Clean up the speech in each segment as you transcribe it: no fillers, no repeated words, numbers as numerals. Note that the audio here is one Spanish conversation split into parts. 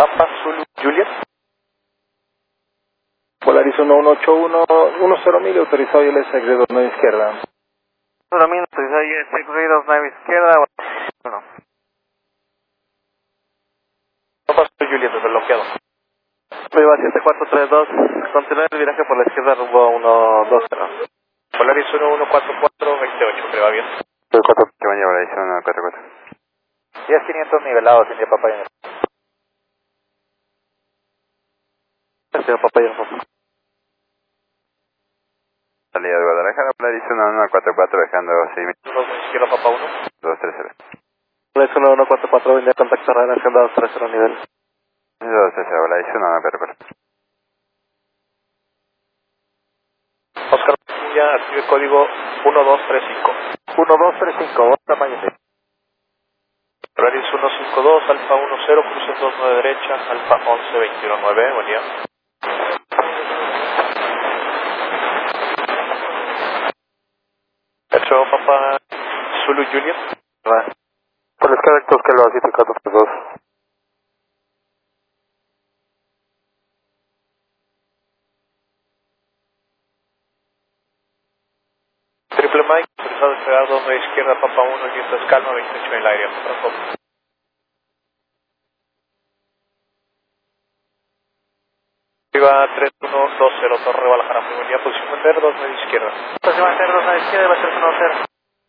Papa Zulu Juliet. Polaris 1181, 10.000, autorizado ILS de 29 izquierda. 10.000, autorizado ILS 29 izquierda. Bueno. Papa Zulu Juliet, desbloqueado. Prueba 7432, continúa el viraje por la izquierda rumbo 120. Polaris 1144, 28, prueba bien. 4, que va a llevar ahí, 144. 10.500 nivelados, India Papaya. Papaya, Salida de Guadalajara, Polaris 1144, dejando 6.000. 2 izquierda, Papa 1. 230. Polaris 1144, venía contacto radar, agenda 230 nivel. 230, Polaris 1144. Oscar, ya active código 1235. 1235, vos tamaño. Polaris 152, Alfa 10, cruce 29 derecha, Alfa 11, 219, buen día. Hecho, Papa Zulu Juliet. Por los correctos que lo hace 742. Triple Mike, autorizado a despegar 2 de izquierda, Papa 1, el viento es calma, 28 en el aire. Arriba 3120, Torre Guadalajara, muy buen día, posición mantener 2 de izquierda. Posición mantener 2 de izquierda, va a ser 1-0.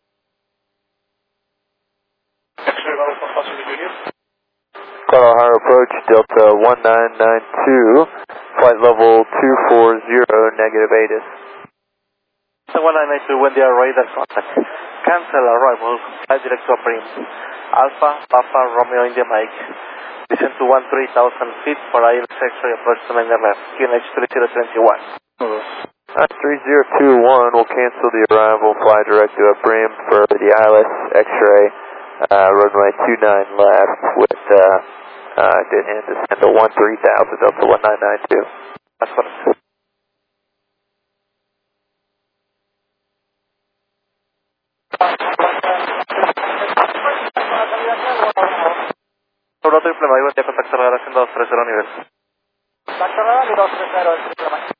Observado Papa Zulu Juliet. Guadalajara approach, Delta 1992, flight level 240, negative ATIS. 1992, buen día, radar contact. Cancel arrival, flight direct to Prim. Alpha, Papa, Romeo, India Mike. Descend to 13,000 feet for ILS X-ray approach to main left. QNH 3021. 3021 will cancel the arrival, fly direct to Brim for the ILS X-ray, runway 29 left with descend to 13,000 Delta 1992. That's correct. Sobre triple Mike, buen día, contacto radar, agenda 230 nivel. Contacto radar y 230, triple Mike.